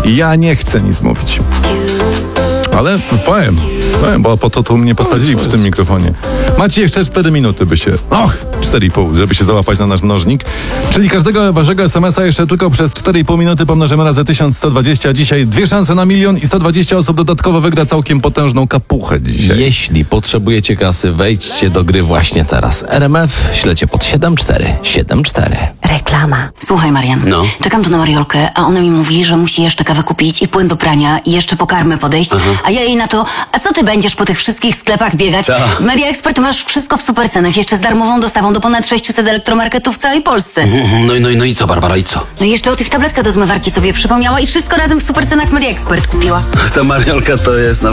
Ja nie chcę nic mówić. Ale powiem, bo po to tu mnie posadzili przy tym mikrofonie. Macie jeszcze 4 minuty, 4,5, żeby się załapać na nasz mnożnik. Czyli każdego waszego SMS-a jeszcze tylko przez 4,5 minuty pomnożymy razy 1120. Dzisiaj 2 szanse na 1 120 osób dodatkowo wygra całkiem potężną kapuchę dzisiaj. Jeśli potrzebujecie kasy, wejdźcie do gry właśnie teraz. RMF ślecie pod 7474. Reklama. Słuchaj, Marian. No. Czekam tu na Mariolkę, a ona mi mówi, że musi jeszcze kawę kupić i płyn do prania i jeszcze po karmę podejść. A ja jej na to, a co ty będziesz po tych wszystkich sklepach biegać? Ta. W Media Expert masz wszystko w super cenach, jeszcze z darmową dostawą do ponad 600 elektromarketów w całej Polsce. No i co, Barbara, i co? No i jeszcze o tych tabletkach do zmywarki sobie przypomniała i wszystko razem w super cenach Media Expert kupiła. Ta Mariolka to jest